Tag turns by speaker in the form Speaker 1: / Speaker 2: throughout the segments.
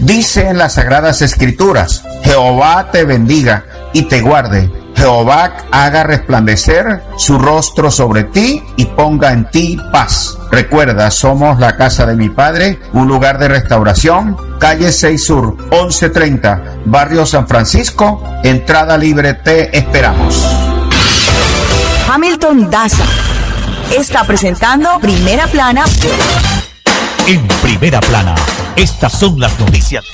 Speaker 1: Dice en las Sagradas Escrituras: Jehová te bendiga y te guarde. Jehová haga resplandecer su rostro sobre ti y ponga en ti paz. Recuerda, somos la casa de mi padre, un lugar de restauración, calle 6 Sur, 1130, barrio San Francisco, entrada libre, te esperamos.
Speaker 2: Hamilton Daza está presentando Primera Plana.
Speaker 3: En Primera Plana, estas son las noticias.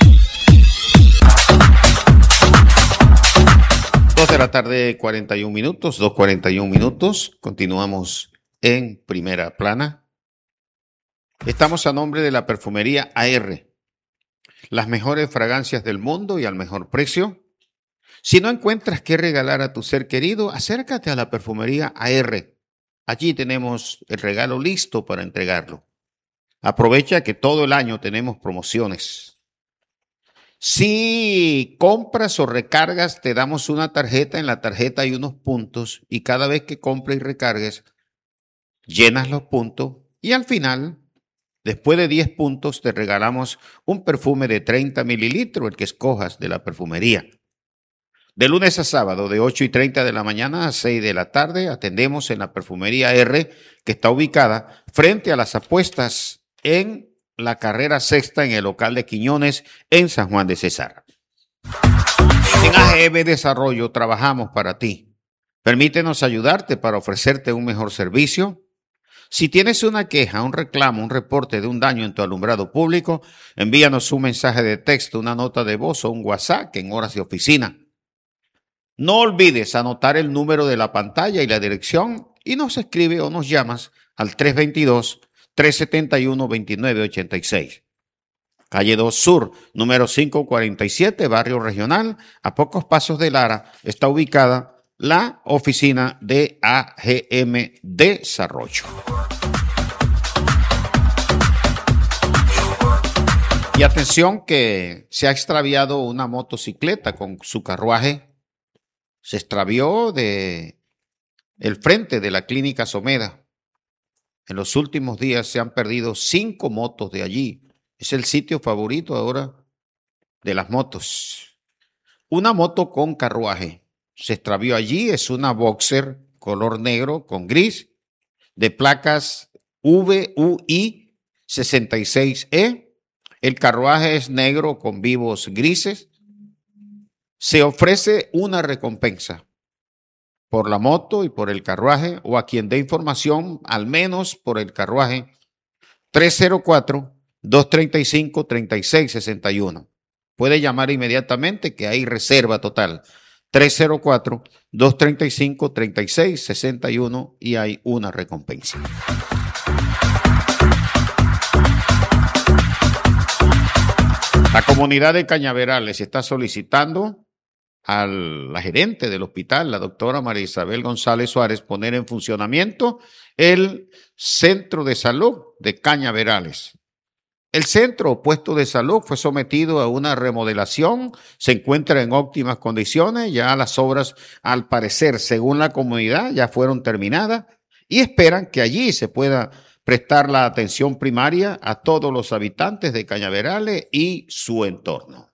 Speaker 4: 2 de la tarde, 41 minutos, 2:41 minutos. Continuamos en Primera Plana. Estamos a nombre de la perfumería AR. Las mejores fragancias del mundo y al mejor precio. Si no encuentras qué regalar a tu ser querido, acércate a la perfumería AR. Allí tenemos el regalo listo para entregarlo. Aprovecha que todo el año tenemos promociones. Si compras o recargas, te damos una tarjeta. En la tarjeta hay unos puntos y cada vez que compres y recargues, llenas los puntos y al final, después de 10 puntos, te regalamos un perfume de 30 mililitros, el que escojas de la perfumería. De lunes a sábado, de 8:30 de la mañana a 6 de la tarde, atendemos en la perfumería R, que está ubicada frente a las apuestas en la carrera sexta en el local de Quiñones en San Juan de Cesar. En AGM Desarrollo trabajamos para ti. Permítenos ayudarte para ofrecerte un mejor servicio. Si tienes una queja, un reclamo, un reporte de un daño en tu alumbrado público, envíanos un mensaje de texto, una nota de voz o un WhatsApp en horas de oficina. No olvides anotar el número de la pantalla y la dirección y nos escribe o nos llamas al 322-371-2986. Calle 2 Sur, número 547, Barrio Regional, a pocos pasos de Lara, está ubicada la oficina de AGM Desarrollo. Y atención que se ha extraviado una motocicleta con su carruaje. Se extravió de el frente de la clínica Someda. En los últimos días se han perdido 5 motos de allí. Es el sitio favorito ahora de las motos. Una moto con carruaje se extravió allí. Es una Boxer color negro con gris de placas VUI 66E. El carruaje es negro con vivos grises. Se ofrece una recompensa por la moto y por el carruaje, o a quien dé información, al menos por el carruaje, 304-235-3661. Puede llamar inmediatamente que hay reserva total. 304-235-3661 y hay una recompensa. La comunidad de Cañaverales está solicitando a la gerente del hospital, la doctora María Isabel González Suárez, poner en funcionamiento el centro de salud de Cañaverales. El centro o puesto de salud fue sometido a una remodelación, se encuentra en óptimas condiciones, ya las obras al parecer, según la comunidad, ya fueron terminadas y esperan que allí se pueda prestar la atención primaria a todos los habitantes de Cañaverales y su entorno.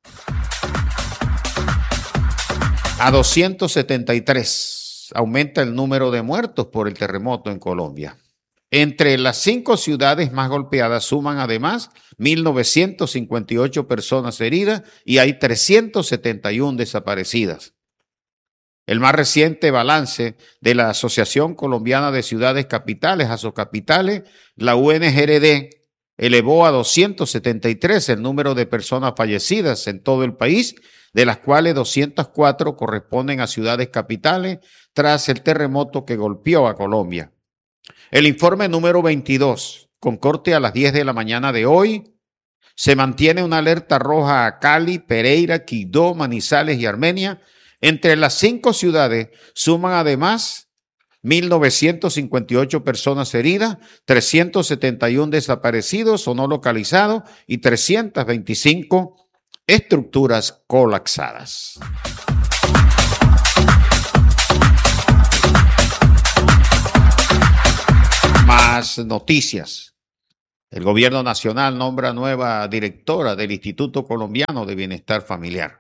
Speaker 4: A 273 aumenta el número de muertos por el terremoto en Colombia. Entre las 5 ciudades más golpeadas suman además 1.958 personas heridas y hay 371 desaparecidas. El más reciente balance de la Asociación Colombiana de Ciudades Capitales, Asocapitales, la UNGRD, elevó a 273 el número de personas fallecidas en todo el país, de las cuales 204 corresponden a ciudades capitales tras el terremoto que golpeó a Colombia. El informe número 22, con corte a las 10 de la mañana de hoy, se mantiene una alerta roja a Cali, Pereira, Quibdó, Manizales y Armenia. Entre las 5 ciudades suman además 1.958 personas heridas, 371 desaparecidos o no localizados y 325 estructuras colapsadas. Más noticias. El gobierno nacional nombra nueva directora del Instituto Colombiano de Bienestar Familiar.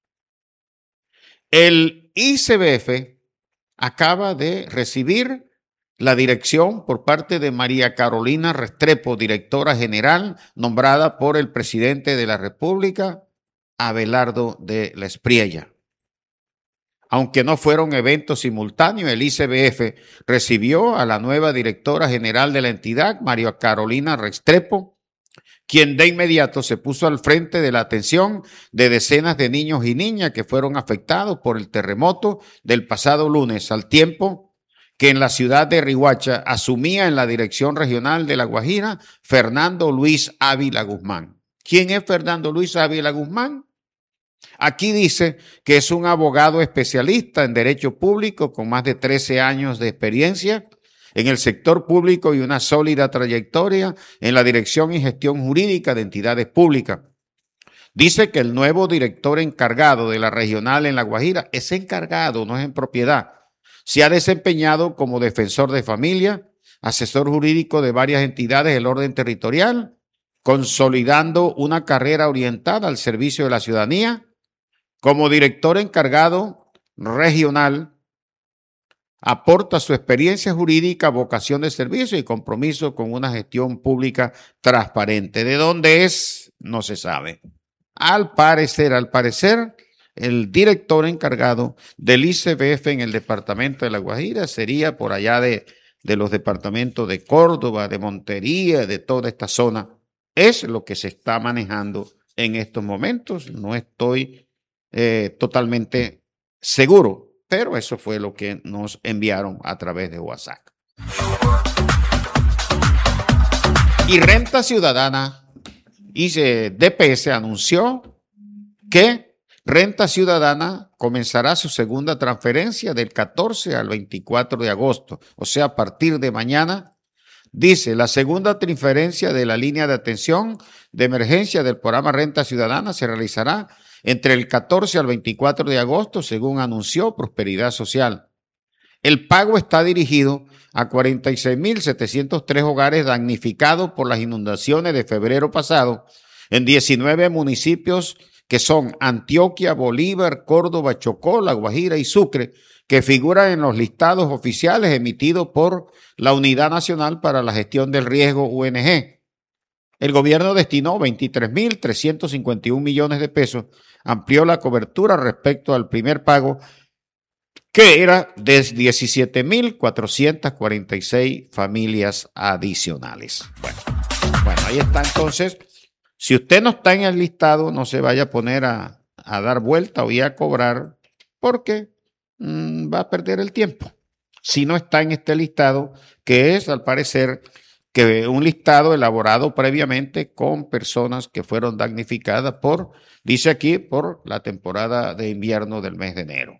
Speaker 4: El ICBF acaba de recibir la dirección por parte de María Carolina Restrepo, directora general, nombrada por el presidente de la República, Abelardo de la Espriella. Aunque no fueron eventos simultáneos, el ICBF recibió a la nueva directora general de la entidad, María Carolina Restrepo, quien de inmediato se puso al frente de la atención de decenas de niños y niñas que fueron afectados por el terremoto del pasado lunes, al tiempo que en la ciudad de Riohacha asumía en la Dirección Regional de La Guajira Fernando Luis Ávila Guzmán. ¿Quién es Fernando Luis Ávila Guzmán? Aquí dice que es un abogado especialista en derecho público con más de 13 años de experiencia en el sector público y una sólida trayectoria en la dirección y gestión jurídica de entidades públicas. Dice que el nuevo director encargado de la regional en La Guajira es encargado, no es en propiedad. Se ha desempeñado como defensor de familia, asesor jurídico de varias entidades del orden territorial, consolidando una carrera orientada al servicio de la ciudadanía. Como director encargado regional, aporta su experiencia jurídica, vocación de servicio y compromiso con una gestión pública transparente. ¿De dónde es? No se sabe. Al parecer, el director encargado del ICBF en el departamento de La Guajira sería por allá de los departamentos de Córdoba, de Montería, de toda esta zona. Es lo que se está manejando en estos momentos. No estoy totalmente seguro, pero eso fue lo que nos enviaron a través de WhatsApp. Y Renta Ciudadana, DPS anunció que Renta Ciudadana comenzará su segunda transferencia del 14 al 24 de agosto, o sea, a partir de mañana. Dice, la segunda transferencia de la línea de atención de emergencia del programa Renta Ciudadana se realizará entre el 14 al 24 de agosto, según anunció Prosperidad Social. El pago está dirigido a 46.703 hogares damnificados por las inundaciones de febrero pasado en 19 municipios que son Antioquia, Bolívar, Córdoba, Chocó, La Guajira y Sucre, que figuran en los listados oficiales emitidos por la Unidad Nacional para la Gestión del Riesgo, UNG. El gobierno destinó 23.351 millones de pesos, amplió la cobertura respecto al primer pago, que era de 17.446 familias adicionales. Bueno, ahí está entonces. Si usted no está en el listado, no se vaya a poner a dar vuelta o a cobrar, porque va a perder el tiempo. Si no está en este listado, que es al parecer que un listado elaborado previamente con personas que fueron damnificadas por, dice aquí, por la temporada de invierno del mes de enero.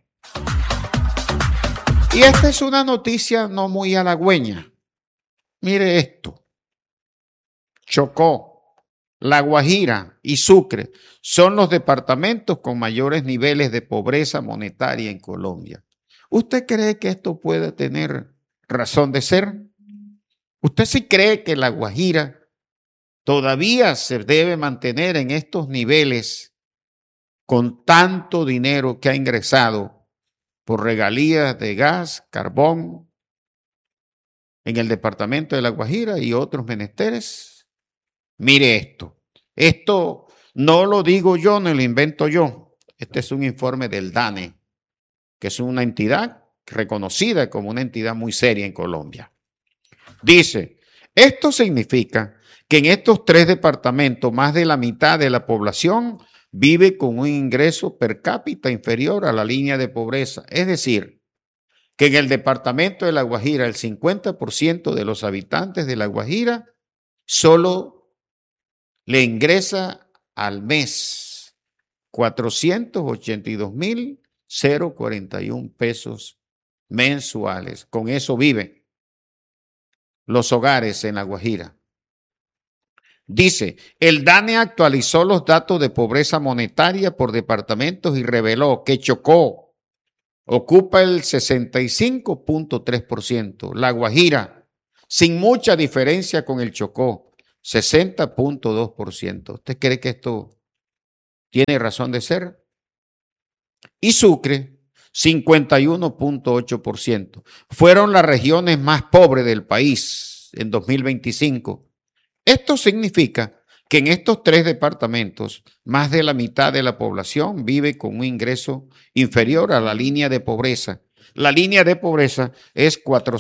Speaker 4: Y esta es una noticia no muy halagüeña. Mire esto. Chocó, La Guajira y Sucre son los departamentos con mayores niveles de pobreza monetaria en Colombia. ¿Usted cree que esto puede tener razón de ser? ¿Usted sí cree que La Guajira todavía se debe mantener en estos niveles con tanto dinero que ha ingresado por regalías de gas, carbón en el departamento de La Guajira y otros menesteres? Mire esto. Esto no lo digo yo, no lo invento yo. Este es un informe del DANE, que es una entidad reconocida como una entidad muy seria en Colombia. Dice, esto significa que en estos tres departamentos más de la mitad de la población vive con un ingreso per cápita inferior a la línea de pobreza. Es decir, que en el departamento de La Guajira el 50% de los habitantes de La Guajira solo le ingresa al mes 482.041 pesos mensuales. Con eso viven los hogares en La Guajira. Dice, el DANE actualizó los datos de pobreza monetaria por departamentos y reveló que Chocó ocupa el 65.3%, La Guajira, sin mucha diferencia con el Chocó, 60.2%. ¿Usted cree que esto tiene razón de ser? Y Sucre, 51.8%. Fueron las regiones más pobres del país en 2025. Esto significa que en estos 3 departamentos, más de la mitad de la población vive con un ingreso inferior a la línea de pobreza. La línea de pobreza es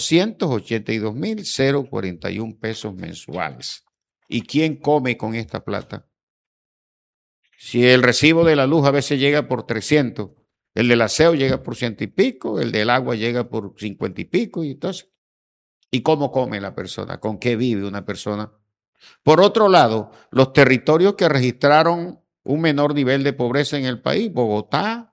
Speaker 4: 482.041 pesos mensuales. ¿Y quién come con esta plata? Si el recibo de la luz a veces llega por 300, el del aseo llega por 100 y pico, el del agua llega por 50 y pico, y entonces, ¿y cómo come la persona? ¿Con qué vive una persona? Por otro lado, los territorios que registraron un menor nivel de pobreza en el país, Bogotá,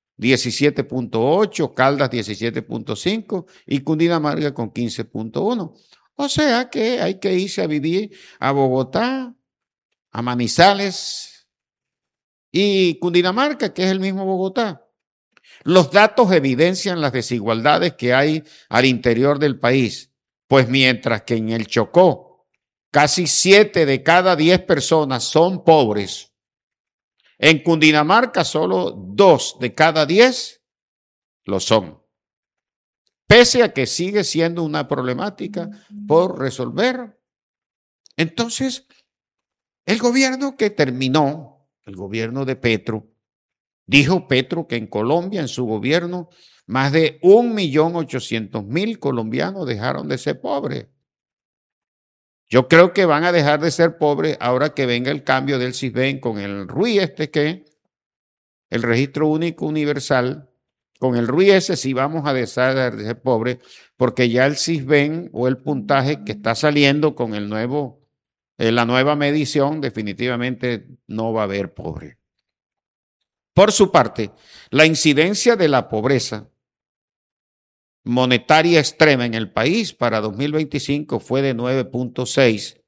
Speaker 4: 17.8, Caldas 17.5 y Cundinamarca con 15.1. O sea que hay que irse a vivir a Bogotá, a Manizales y Cundinamarca, que es el mismo Bogotá. Los datos evidencian las desigualdades que hay al interior del país, pues mientras que en el Chocó casi 7 de cada 10 personas son pobres, en Cundinamarca solo 2 de cada 10 lo son. Pese a que sigue siendo una problemática por resolver. Entonces, el gobierno que terminó, el gobierno de Petro, dijo Petro que en Colombia, en su gobierno, más de 1.800.000 colombianos dejaron de ser pobres. Yo creo que van a dejar de ser pobres ahora que venga el cambio del Sisbén con el RUI que el Registro Único Universal. Con el RUI sí vamos a dejar de ser pobres porque ya el Sisbén o el puntaje que está saliendo con el la nueva medición definitivamente no va a haber pobre. Por su parte, la incidencia de la pobreza monetaria extrema en el país para 2025 fue de 9.6,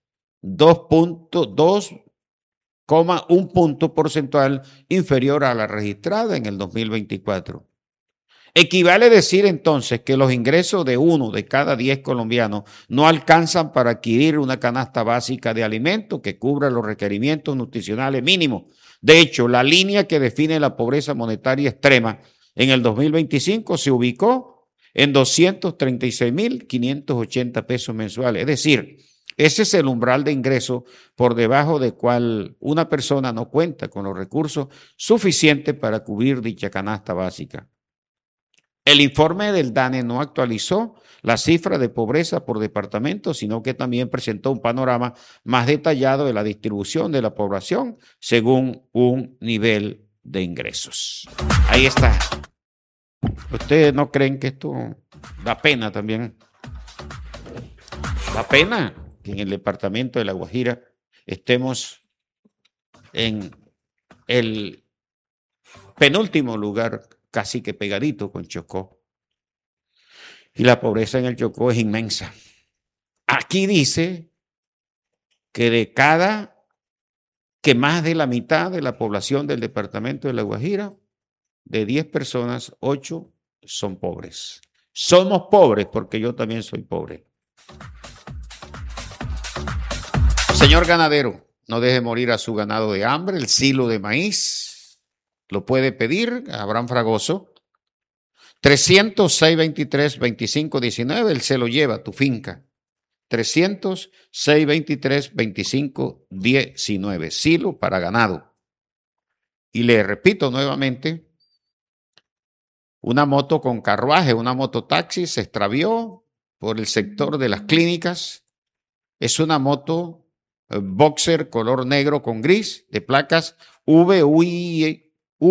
Speaker 4: 2,1 punto porcentual inferior a la registrada en el 2024. Equivale a decir entonces que los ingresos de 1 de cada 10 colombianos no alcanzan para adquirir una canasta básica de alimentos que cubra los requerimientos nutricionales mínimos. De hecho, la línea que define la pobreza monetaria extrema en el 2025 se ubicó en 236.580 pesos mensuales. Es decir, ese es el umbral de ingreso por debajo del cual una persona no cuenta con los recursos suficientes para cubrir dicha canasta básica. El informe del DANE no actualizó la cifra de pobreza por departamento, sino que también presentó un panorama más detallado de la distribución de la población según un nivel de ingresos. Ahí está. ¿Ustedes no creen que esto da pena también? Da pena que en el departamento de La Guajira estemos en el penúltimo lugar, casi que pegadito con Chocó. Y la pobreza en el Chocó es inmensa. Aquí dice que que más de la mitad de la población del departamento de La Guajira, de 10 personas, 8 son pobres. Somos pobres porque yo también soy pobre. Señor ganadero, no deje morir a su ganado de hambre. El silo de maíz lo puede pedir a Abraham Fragoso. 300-623-2519, él se lo lleva a tu finca. 300-623-2519, silo para ganado. Y le repito nuevamente, una moto con carruaje, una mototaxi se extravió por el sector de las clínicas. Es una moto boxer color negro con gris de placas VUI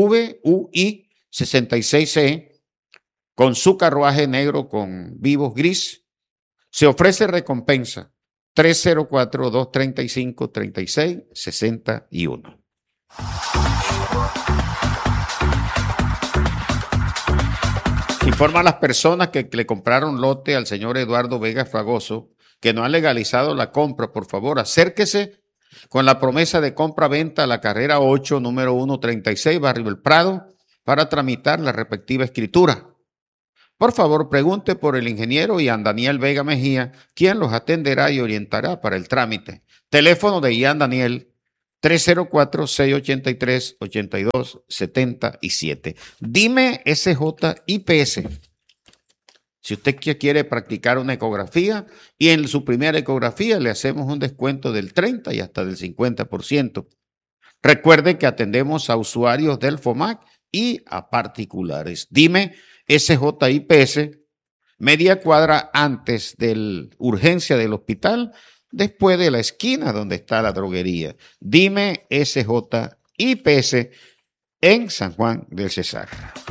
Speaker 4: 66C con su carruaje negro con vivos gris. Se ofrece recompensa 304-235-3661. Informa a las personas que le compraron lote al señor Eduardo Vega Fragoso que no han legalizado la compra. Por favor, acérquese con la promesa de compra-venta a la carrera 8, número 136, Barrio El Prado, para tramitar la respectiva escritura. por favor pregunte por el ingeniero Ian Daniel Vega Mejía, quien los atenderá y orientará para el trámite. Teléfono de Ian Daniel 304-683-8277. Dime SJIPS. Si usted quiere practicar una ecografía y en su primera ecografía le hacemos un descuento del 30 y hasta del 50%. Recuerde que atendemos a usuarios del FOMAC y a particulares. Dime SJIPS, media cuadra antes de la urgencia del hospital, después de la esquina donde está la droguería. Dime SJIPS en San Juan del Cesar.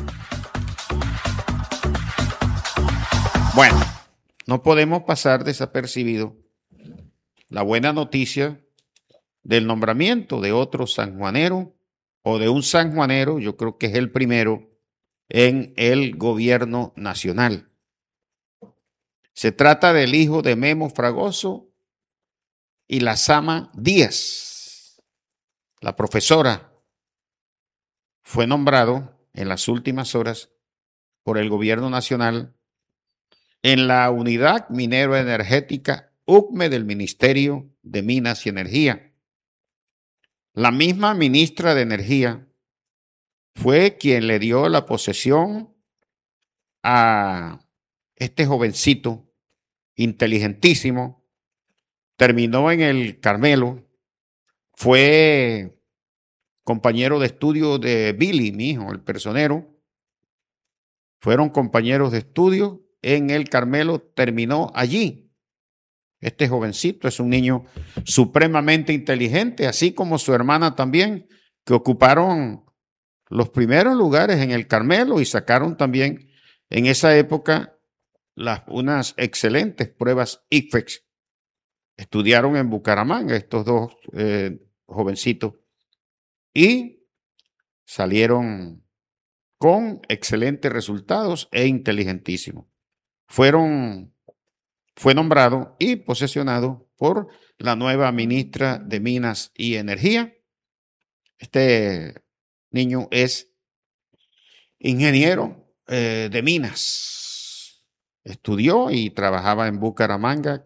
Speaker 4: Bueno, no podemos pasar desapercibido la buena noticia del nombramiento de otro sanjuanero o de un sanjuanero, yo creo que es el primero en el gobierno nacional. Se trata del hijo de Memo Fragoso y la Sama Díaz. La profesora fue nombrado en las últimas horas por el gobierno nacional en la Unidad Minero Energética UCME del Ministerio de Minas y Energía. La misma ministra de Energía fue quien le dio la posesión a este jovencito inteligentísimo. Terminó en el Carmelo, fue compañero de estudio de Billy, mi hijo, el personero. Fueron compañeros de estudio en el Carmelo, terminó allí. Este jovencito es un niño supremamente inteligente, así como su hermana también, que ocuparon los primeros lugares en el Carmelo y sacaron también en esa época unas excelentes pruebas ICFEX. Estudiaron en Bucaramanga estos dos jovencitos y salieron con excelentes resultados e inteligentísimos. Fue nombrado y posesionado por la nueva ministra de Minas y Energía. Este niño es ingeniero de minas. Estudió y trabajaba en Bucaramanga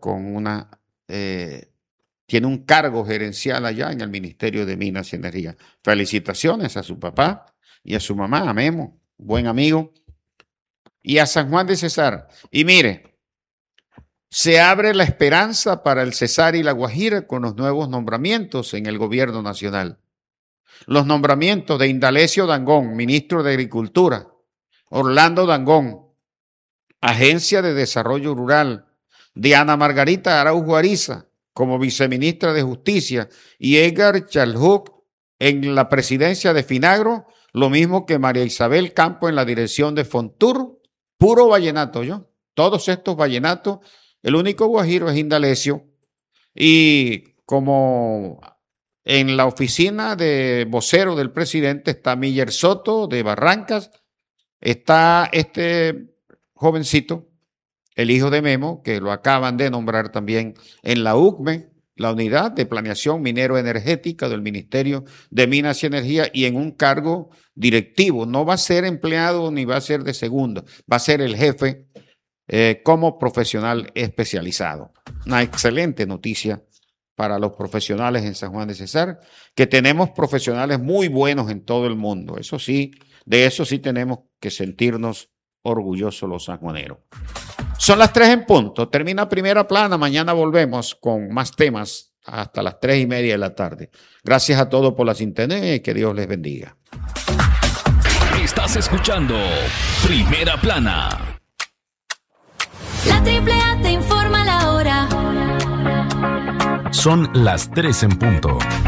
Speaker 4: tiene un cargo gerencial allá en el Ministerio de Minas y Energía. Felicitaciones a su papá y a su mamá, a Memo, buen amigo, y a San Juan de Cesar. Y mire, se abre la esperanza para el Cesar y la Guajira con los nuevos nombramientos en el gobierno nacional. Los nombramientos de Indalecio Dangond, ministro de Agricultura, Orlando Dangond, Agencia de Desarrollo Rural, Diana Margarita Araujo Ariza como viceministra de Justicia y Edgar Chalhuk en la presidencia de Finagro, lo mismo que María Isabel Campo en la dirección de Fontur, puro vallenato, ¿yo? Todos estos vallenatos, el único guajiro es Indalecio, y como en la oficina de vocero del presidente está Miller Soto de Barrancas, está este jovencito, el hijo de Memo, que lo acaban de nombrar también en la UCME, la Unidad de Planeación Minero Energética del Ministerio de Minas y Energía, y en un cargo directivo. No va a ser empleado ni va a ser de segundo, va a ser el jefe como profesional especializado. Una excelente noticia para los profesionales en San Juan de Cesar, que tenemos profesionales muy buenos en todo el mundo. Eso sí, de eso sí tenemos que sentirnos orgullosos los sanjuaneros. Son las 3 en punto. Termina Primera Plana. Mañana volvemos con más temas hasta las 3:30 de la tarde. Gracias a todos por la sintonía y que Dios les bendiga.
Speaker 3: Estás escuchando Primera Plana.
Speaker 5: La AAA te informa la hora.
Speaker 3: Son las 3 en punto.